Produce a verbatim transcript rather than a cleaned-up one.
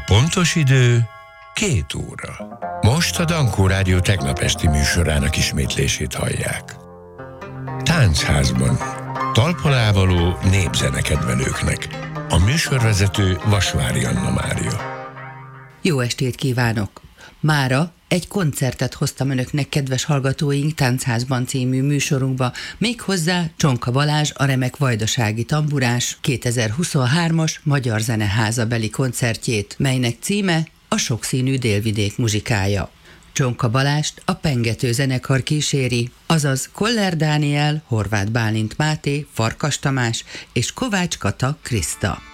pontos idő két óra. Most a Dankó Rádió tegnap esti műsorának ismétlését hallják. Táncházban. Talpalávaló népzenekedvelőknek. A műsorvezető Vasvári Anna Mária. Jó estét kívánok! Mára egy koncertet hoztam önöknek, kedves hallgatóink, Táncházban című műsorunkba, méghozzá Csonka Balázs, a remek vajdasági tamburás kétezer-huszonhármas Magyar Zeneháza beli koncertjét, melynek címe a Sokszínű délvidék muzsikája. Csonka Balást a Pengető zenekar kíséri, azaz Koller Dániel, Horváth Bálint Máté, Farkas Tamás és Kovács Kata Kriszta.